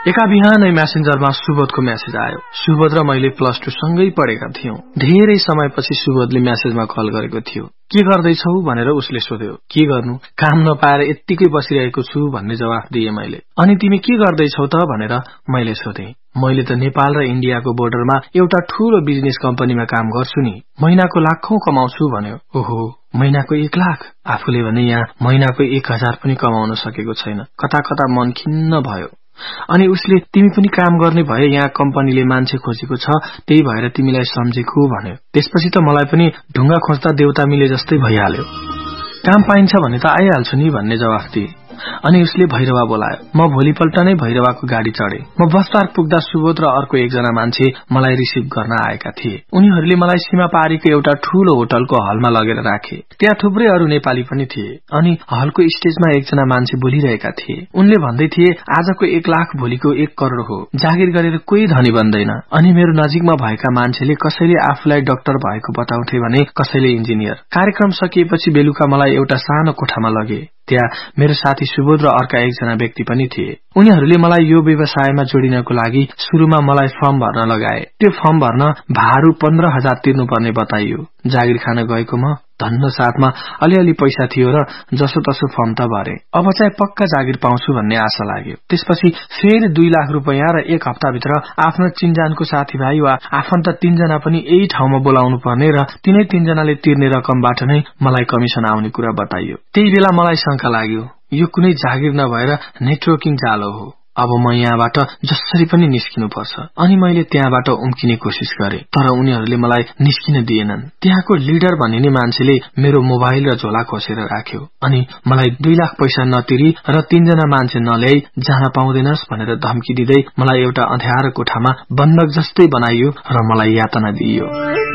एका बिहानै म्यासेन्जरमा सुबोधको म्यासेज आयो। सुबोध र मैले +2 सँगै पढेका थियौं। धेरै समयपछि सुबोधले म्यासेजमा कल गरेको थियो। के गर्दैछौ भनेर उसले सोध्यो। के गर्नु, काम नपाएर यत्तिकै बसिरहेको छु भन्ने जवाफ दिए मैले। अनि तिमी के गर्दैछौ त भनेर मैले सोधे। मैले त नेपाल र इन्डियाको बोर्डरमा एउटा ठूलो बिजनेस कम्पनीमा काम गर्छु नि, महिनाको लाखौं कमाउँछु भन्यो। ओहो, महिनाको 1 लाख? आफूले भने यहाँ महिनाको 1000 पनि कमाउन सकेको छैन। कता कता मन खिन्न भयो। अनि उसले तिमी पनि काम गर्ने भए यहाँ कम्पनीले मान्छे खोजेको छ, त्यही भएर तिमीलाई सम्झेको भन्यो। त्यसपछि त मलाई पनि ढुङ्गा खोज्दा देउता मिले जस्तै भइहाल्यो। काम पाइन्छ भने त आइहाल्छु नि भन्ने जवाफ दिए। अनि उसले भैरवा बोलायो। म भोलिपल्ट नै भैरवाको गाडी चढे। म बसपार्क पुग्दा सुबोध र अर्को एकजना मान्छे मलाई रिसिभ गर्न आएका थिए। उनीहरूले मलाई सीमा पारीको एउटा ठूलो होटलको हलमा लगेर राखे। त्यहाँ थुप्रै अरू नेपाली पनि थिए। अनि हलको स्टेजमा एकजना मान्छे बोलिरहेका थिए। उनले भन्दै थिए, आजको 1 लाख भोलिको 1 करोड हो। जागिर गरेर कोही धनी बन्दैन। अनि मेरो नजिकमा भएका मान्छेले कसैले आफूलाई डाक्टर भएको बताउँथे भने कसैले इन्जिनियर। कार्यक्रम सकिएपछि बेलुका मलाई एउटा सानो कोठामा लगे। त्यहाँ मेरो साथी सुबोध र अर्का एकजना व्यक्ति पनि थिए। उनीहरूले मलाई यो व्यवसायमा जोडिनको लागि सुरुमा मलाई फर्म भर्न लगाए। त्यो फर्म भर्न भाडु 15,000 तिर्नुपर्ने बताइयो। जागिर खान गएको म धन्न साथमा अलिअलि पैसा थियो र जसो तसो फर्म त भरे। अब चाहिँ पक्का जागिर पाउँछु भन्ने आशा लाग्यो। त्यसपछि फेरि 2 लाख रुपैयाँ र 1 हप्ताभित्र आफ्नो चिन्जानको साथीभाइ वा आफन्त 3 जना पनि यही ठाउँमा बोलाउनु पर्ने र तिनै 3 जनाले तिर्ने रकमबाट नै मलाई कमिसन आउने कुरा बताइयो। त्यही बेला मलाई शंका लाग्यो, यो कुनै जागिर नभएर नेटवर्किङ जालो हो। अब म यहाँबाट जसरी पनि निस्किनु पर्छ। अनि मैले त्यहाँबाट उम्किने कोसिस गरे, तर उनीहरूले मलाई निस्किन दिएनन्। त्यहाँको लिडर भनिने मान्छेले मेरो मोबाइल र झोला खोसेर राख्यो। अनि मलाई 2 लाख पैसा नतिरी र 3 जना मान्छे नल्याई जान पाउँदैनस् भनेर धम्की दिँदै मलाई एउटा अँध्यारो कोठामा बन्धक जस्तै बनाइयो र मलाई यातना दिइयो।